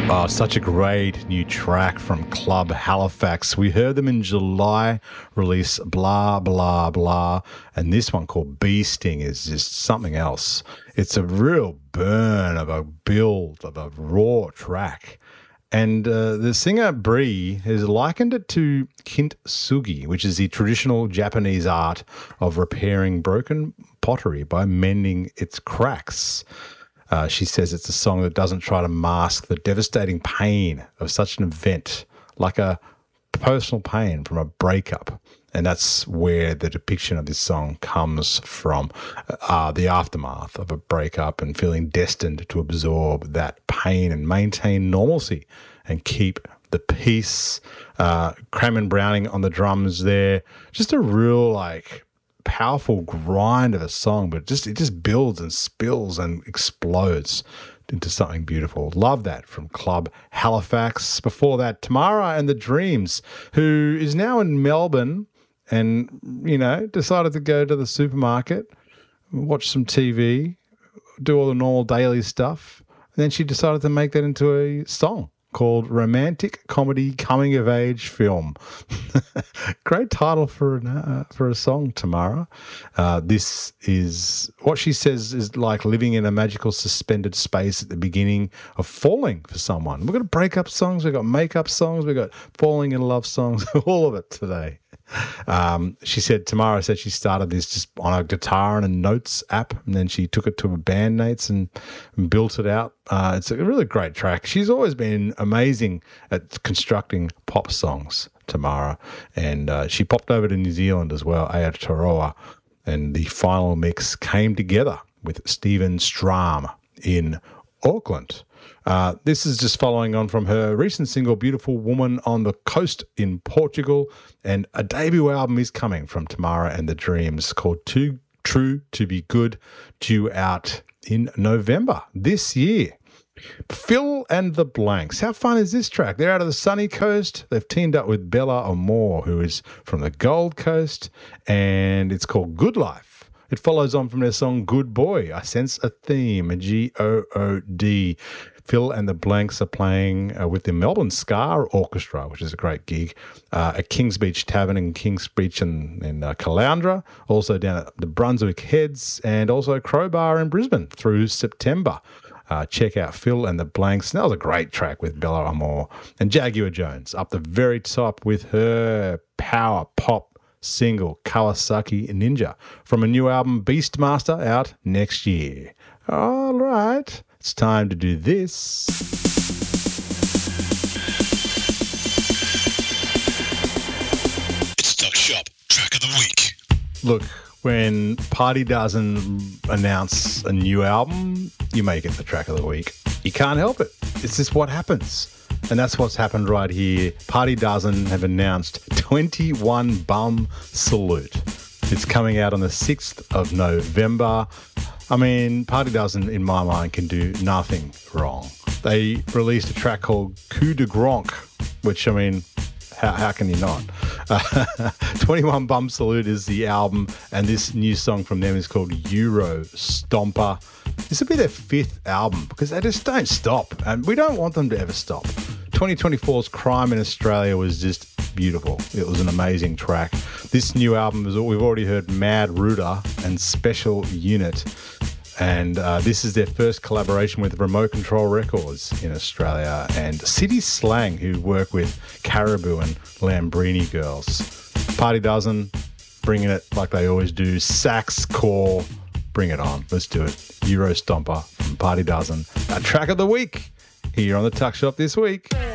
Oh, such a great new track from Club Halifax. We heard them in July, release Blah, Blah, Blah. And this one called Bee Sting is just something else. It's a real burn of a build, of a raw track. And the singer Brie has likened it to kintsugi, which is the traditional Japanese art of repairing broken pottery by mending its cracks. She says it's a song that doesn't try to mask the devastating pain of such an event, like a personal pain from a breakup. And that's where the depiction of this song comes from, the aftermath of a breakup and feeling destined to absorb that pain and maintain normalcy and keep the peace. Crammon Browning on the drums there. Just a real, powerful grind of a song, but it just builds and spills and explodes into something beautiful. Love that from Club Halifax. Before that, Tamara and the Dreams, who is now in Melbourne and, decided to go to the supermarket, watch some TV, do all the normal daily stuff. And then she decided to make that into a song called Romantic Comedy Coming of Age Film. Great title for a song, Tamara. This is what she says is like living in a magical suspended space at the beginning of falling for someone. We've got breakup songs, we've got makeup songs, we've got falling in love songs, all of it today. Tamara said she started this just on a guitar and a notes app, and then she took it to her bandmates and built it out. It's a really great track. She's always been amazing at constructing pop songs, Tamara, and she popped over to New Zealand as well, Aotearoa, and the final mix came together with Stephen Stram in Auckland. This is just following on from her recent single, Beautiful Woman on the Coast in Portugal, and a debut album is coming from Tamara and the Dreams called Too True to Be Good, due out in November this year. Fill and the Blanks. How fun is this track? They're out of the sunny coast. They've teamed up with Bella Amor, who is from the Gold Coast, and it's called Good Life. It follows on from their song Good Boy. I sense a theme, a G-O-O-D. Phil and the Blanks are playing with the Melbourne Scar Orchestra, which is a great gig, at Kings Beach Tavern in Kings Beach in Caloundra, also down at the Brunswick Heads, and also Crowbar in Brisbane through September. Check out Phil and the Blanks. That was a great track with Bella Amor. And Jaguar Jones up the very top with her power pop single Kawasaki Ninja from a new album Beastmaster out next year. All right, it's time to do this. It's Tuck Shop Track of the Week. Look, when Party Dozen announce a new album, you make it the track of the week. You can't help it. It's just what happens. And that's what's happened right here. Party Dozen have announced 21 Bum Salute. It's coming out on the 6th of November. I mean, Party Dozen, in my mind, can do nothing wrong. They released a track called Coup de Gronk, which, I mean, how can you not? 21 Bum Salute is the album, and this new song from them is called Euro Stomper. This will be their 5th album because they just don't stop, and we don't want them to ever stop. 2024's Crime in Australia was just beautiful. It was an amazing track. This new album is, we've already heard Mad Rooter and Special Unit, and this is their first collaboration with Remote Control Records in Australia and City Slang, who work with Caribou and Lambrini Girls. Party Dozen, bringing it like they always do. Sax core, bring it on. Let's do it. Euro Stomper from Party Dozen, our track of the week here on the Tuck Shop this week.